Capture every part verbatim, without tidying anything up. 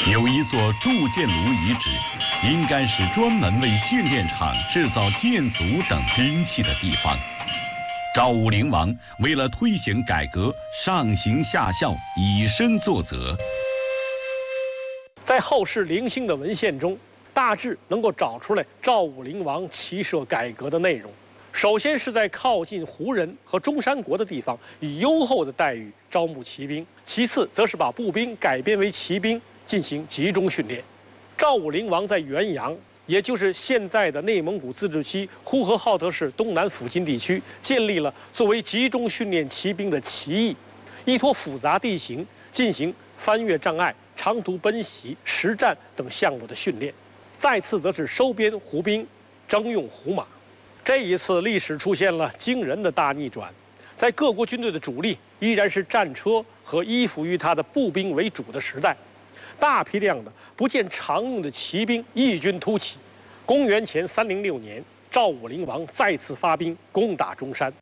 有一座铸剑炉遗址，应该是专门为训练场制造剑族等兵器的地方。赵武灵王为了推行改革，上行下效，以身作则。 在后世零星的文献中，大致能够找出来赵武灵王骑射改革的内容。首先是在靠近胡人和中山国的地方，以优厚的待遇招募骑兵；其次，则是把步兵改编为骑兵，进行集中训练。赵武灵王在元阳，也就是现在的内蒙古自治区呼和浩特市东南附近地区，建立了作为集中训练骑兵的骑役，依托复杂地形进行翻越障碍、长途奔袭、实战等项目的训练。再次则是收编胡兵，征用胡马。这一次历史出现了惊人的大逆转，在各国军队的主力依然是战车和依附于他的步兵为主的时代，大批量的不见常用的骑兵异军突起。公元前三零六年，赵武灵王再次发兵攻打中山。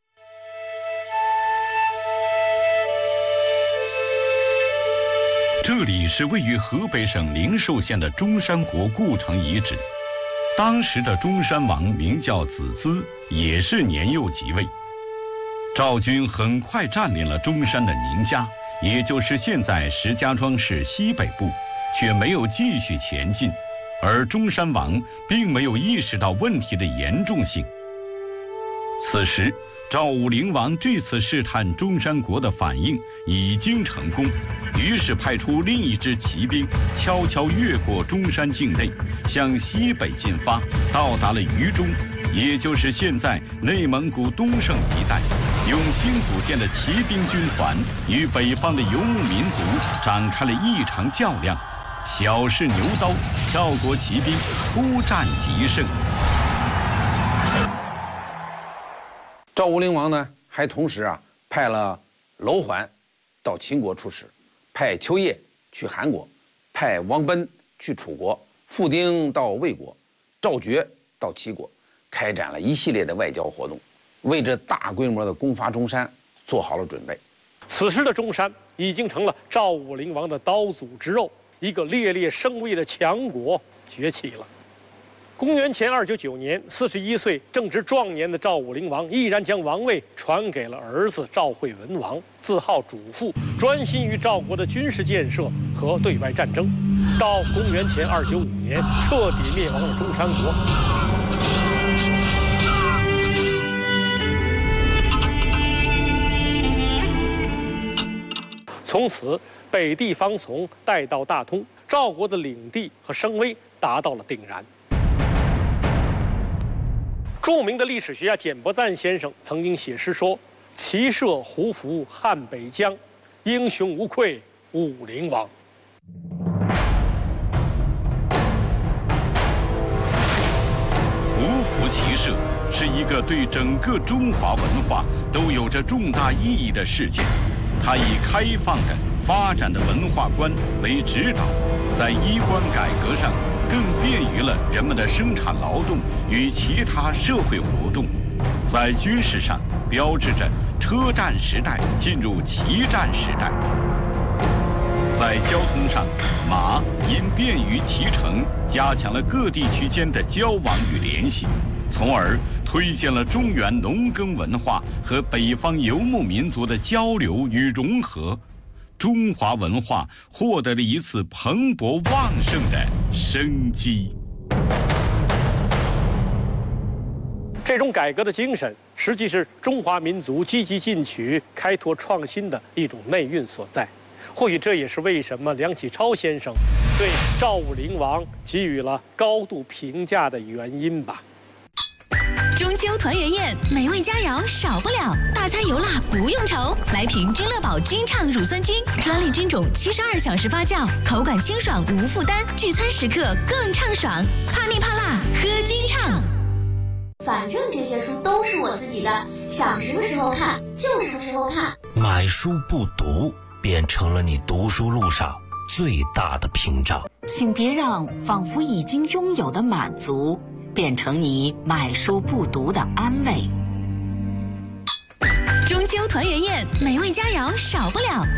这里是位于河北省灵寿县的中山国故城遗址。当时的中山王名叫子资，也是年幼即位。赵军很快占领了中山的宁家，也就是现在石家庄市西北部，却没有继续前进，而中山王并没有意识到问题的严重性。此时赵武灵王这次试探中山国的反应已经成功，于是派出另一支骑兵悄悄越过中山境内，向西北进发，到达了渝中，也就是现在内蒙古东胜一带，用新组建的骑兵军团与北方的游牧民族展开了一场较量。小试牛刀，赵国骑兵突战即胜。 赵武灵王呢，还同时啊派了楼缓到秦国出使，派丘杼去韩国，派王贲去楚国，傅丁到魏国，赵觉到齐国，开展了一系列的外交活动，为这大规模的攻伐中山做好了准备。 此时的中山已经成了赵武灵王的刀俎之肉，一个烈烈声威的强国崛起了。公元前二九九年，四十一岁正值壮年的赵武灵王毅然将王位传给了儿子赵惠文王，自号主父，专心于赵国的军事建设和对外战争。到公元前二九五年，彻底灭亡了中山国。从此，北地方从带到大通，赵国的领地和声威达到了鼎然。著名的历史学家简伯赞先生曾经写诗说：“骑射胡服汉北疆，英雄无愧武灵王。” 胡服骑射是一个对整个中华文化都有着重大意义的事件。它以开放的、发展的文化观为指导，在衣冠改革上更便于了人们的生产劳动与其他社会活动。在军事上，标志着车战时代进入骑战时代。在交通上，马因便于骑乘，加强了各地区间的交往与联系，从而推荐了中原农耕文化和北方游牧民族的交流与融合，中华文化获得了一次蓬勃旺盛的生机。 这种改革的精神，实际是中华民族积极进取、开拓创新的一种内蕴所在。或许这也是为什么梁启超先生对赵武灵王给予了高度评价的原因吧。 中秋团圆宴，美味佳肴少不了，大餐油辣不用愁。来瓶君乐宝君畅乳酸菌，专利菌种，七十二小时发酵，口感清爽无负担，聚餐时刻更畅爽。怕腻怕辣，喝君畅。 反正这些书都是我自己的，想什么时候看就什么时候看。 买书不读，变成了你读书路上最大的屏障。 请别让仿佛已经拥有的满足变成你买书不读的安慰。 中秋团圆宴，美味佳肴少不了。